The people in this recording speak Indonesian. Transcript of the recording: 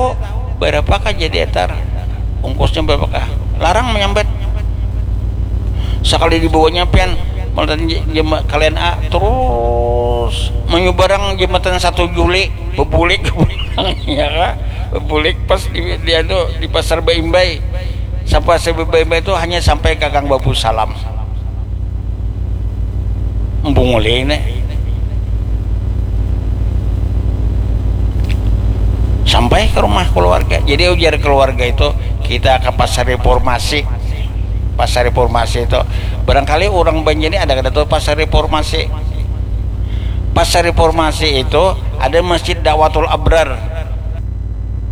tahu berapakah jadi etar ongkosnya berapakah, larang menyambet sekali dibawanya pian maldan kalian terus menyebarang jembatan 1 Juli bebulik ya kan, bebulik pas dia tuh di pasar Baimbai. Sampai Baimbai itu hanya sampai ke Gang Babu Salam embung ini sampai ke rumah keluarga. Jadi ujar keluarga itu kita ke pasar reformasi. Pasar reformasi itu barangkali orang Banjani ada kata tuh pasar reformasi. Pasar reformasi itu ada masjid Dakwatul Abrar.